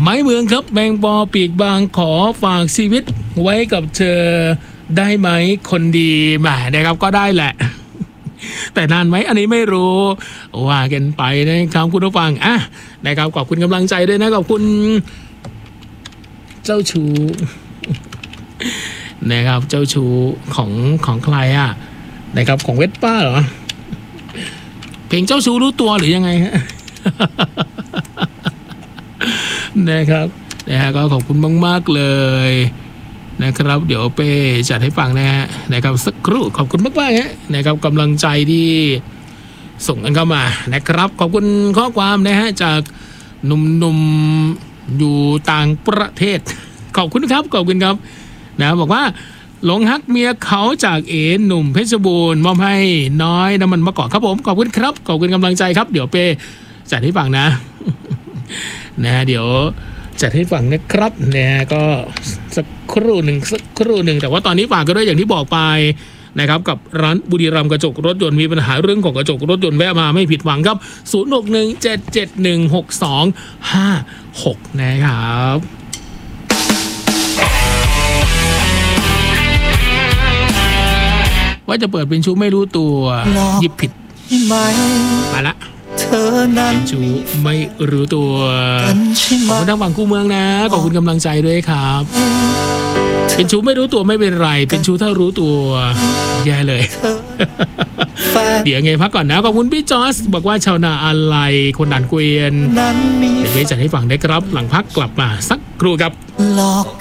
ม้เมืองครับแมงปอปีกบางขอฝากชีวิตไว้กับเธอได้ไหมคนดีแหมนะครับก็ได้แหละแต่นานไหมอันนี้ไม่รู้ว่ากันไปนะครับคุณผู้ฟังนะครับขอบคุณกำลังใจด้วยนะขอบคุณเจ้าชู้นะครับเจ้าชู้ของใครนะครับของเวสป้าเหรอเพลงเจ้าชู้รู้ตัวหรือยังไงฮะ นะครับก็ขอบคุณมากๆเลยนะครับเดี๋ยวเป้จัดให้ฟังนะครับสักครู่ขอบคุณมากๆนะครับกำลังใจที่ส่งกันเข้ามานะครับขอบคุณข้อความจากหนุ่มๆอยู่ต่างประเทศขอบคุณครับขอบคุณครับบอกว่าหลงฮักเมียเขาจากหนุ่มเพชรบูรณ์มอบให้น้อยน้ำมันมะกอกครับผมขอบคุณครับขอบคุณกำลังใจครับเดี๋ยวเป้จัดให้ฟังนะ เดี๋ยวจัดให้ฟังนะครับก็สักครู่หนึ่งแต่ว่าตอนนี้ฝากกันด้วยอย่างที่บอกไปนะครับกับร้านบุรีรัมย์กระจกรถยนต์มีปัญหาเรื่องของกระจกรถยนต์แวะมาไม่ผิดหวังครับ0617716256นะครับว่าจะเปิดเป็นชูไม่รู้ตัวหยิบผิดมาละเธอนั้นชูไม่รู้ตัวขอบคุณทางฝั่งคู่เมืองนะขอบคุณกำลังใจด้วยครับเป็นชูไม่รู้ตัวไม่เป็นไรเป็นชูถ้ารู้ตัวแย่เลย เดี๋ยวไงพักก่อนนะขอบคุณพี่จอสบอกว่าชาวนาอะไรคนด่านเกวียนเดี๋ยวจัดให้ฟังได้ครับหลังพักกลับมาสักครู่ครับ